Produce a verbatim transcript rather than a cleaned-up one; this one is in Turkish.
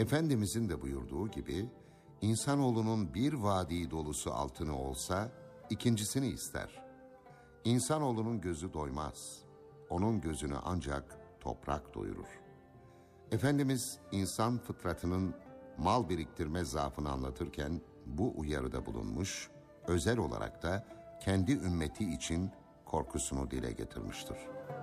Efendimizin de buyurduğu gibi, insanoğlunun bir vadi dolusu altını olsa, ikincisini ister. İnsanoğlunun gözü doymaz. Onun gözünü ancak toprak doyurur. Efendimiz, insan fıtratının mal biriktirme zaafını anlatırken bu uyarıda bulunmuş, özel olarak da kendi ümmeti için korkusunu dile getirmiştir.